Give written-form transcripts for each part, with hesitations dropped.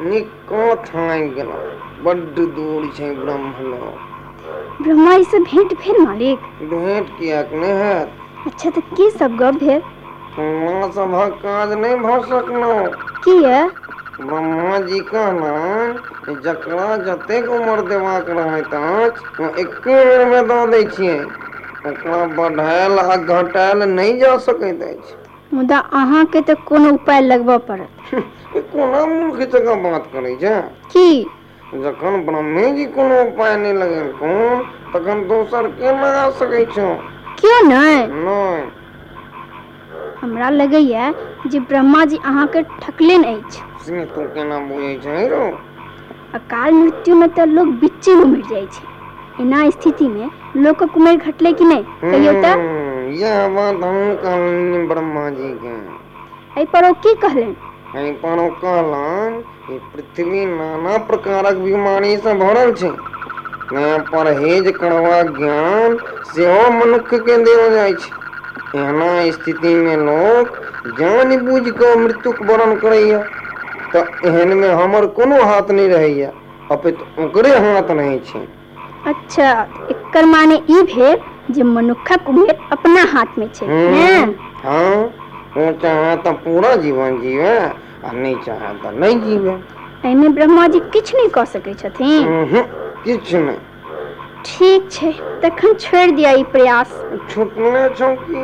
निको थांग गेलो बड्ड दूर छै ब्रह्मलोक। ब्रह्मा से भेंट भेल मालिक? भेंट कियाक नहि हैत। अच्छा तऽ की सब गप भेल? माँ सभक काज नहीं भ सकलो। किया? ब्रह्मा जी कहलनि जकरा जतेक उम्र देबाक रहैत अछि एके बेर में दऽ दै छियै, ओकरा बढ़ायल आ घटायल नहीं जा सकैत अछि। मुदा अहाँके तऽ कोनो उपाय लगबऽ पड़त। कोना मूर्ख जकाँ बात करै छै? की? जखन ब्रह्मे जी कोनो उपाय नहीं लगेलखुन तखन दोसर के लगा सकै छौ? क्यों नहीं? नहीं। हमरा लगैया जे ब्रह्मा जी अहाँके ठकलनि अछि। से तू केना बुझै छै रो? अकाल मृत्यु में तो लोग बिच्चे में मर जाइ छै। एना स्थिति में लोकक उम्र घटले कि नहीं कहियो तऽ? यह बात हम कहलनि ब्रह्मा जी के। एहि पर ओ की कहलनि? एहि पर ओ कहलनि पृथ्वी नाना प्रकारक बीमारी से भरल छै, परहेज करबाक ज्ञान सेहो मनुष्य के देल जाइ छै। एहना स्थिति में लोक जान बूझ कऽ मृत्युक वरण करैया, तऽ एहन में हमर कोनो हाथ नहीं रहैया, अपितु ओकरे हाथ रहै छै। अच्छा, एकर माने ई भेल जे मनुखक उम्र अपना हाथ में छै, ने? हाँ, वो चाहे तो पूरा जीवन जीवे आ नहीं चाहे तो नहीं जीवे। एहिमे ब्रह्मा जी किछ नहीं कऽ सकै छथिन? किछ नहीं। ठीक छै, तखन छोड़ि दिअ ई प्रयास। छुटले छौ की?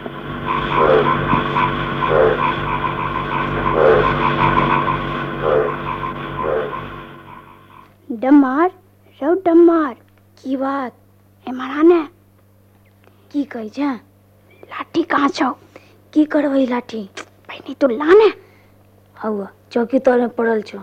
डम्मार रौ डम्मार, की बात? एम्हर आने। की कहै छै? लाठी कहाँ छौ? की करबै लाठी? पहिने तो लाने। हौआ चौकी तर में पड़ल छौ।